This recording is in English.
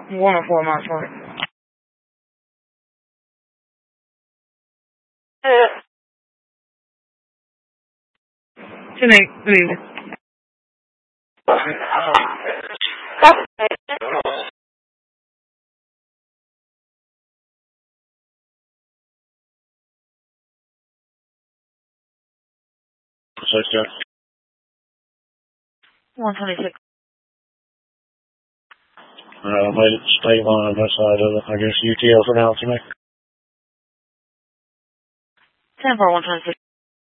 104 miles per hour. Good evening. Associate. 126. I made it state line on that side of it. I guess UTL for now to me. 10 for 126.